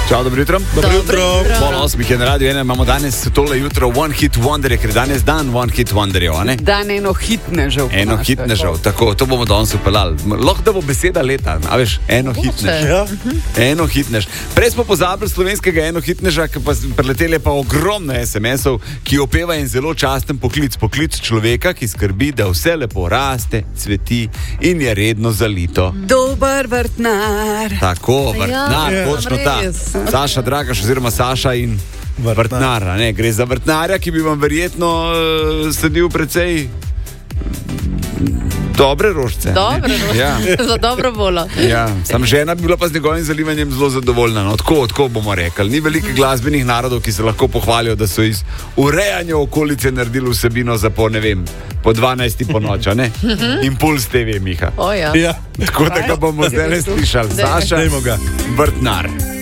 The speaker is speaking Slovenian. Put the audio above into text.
Čau, dobro jutro. Dobro jutro. Pol 8 je na radiju 1, imamo danes tole jutro One Hit Wonder, ker je danes dan One Hit Wonderjev, ne? Dan enohitnežev. Enohitnežev, tako, to bomo danes upeljali. Lahko da bo beseda leta, a veš, enohitnež. Ja. Enohitnež. Prej smo pozabili slovenskega enohitneža, ki pa preleteli pa ogromno SMS-ov, ki opeva en zelo časten poklic. Poklic človeka, ki skrbi, da vse lepo raste, cveti in je redno zalito. Dober vrtnar. Tako, vrtnar, Ja, točno ta. Saša Dragaš oziroma Saša in vrtnar. Ne? Gre za vrtnarja, ki bi vam verjetno sadil precej dobre rožice. Dobre rožice, Ja. za dobro volo. Ja, sam žena bi bila pa z njegovim zalivanjem zelo zadovoljna. No, tako bomo rekli. Ni veliko glasbenih narodov, ki se lahko pohvalijo, da so iz urejanja okolice naredili vsebino za po 12. po noč, ne? Impuls TV, Miha. O, ja. Ja. Tako da ga bomo zdaj slišali. Saša, Dajmo ga. vrtnar.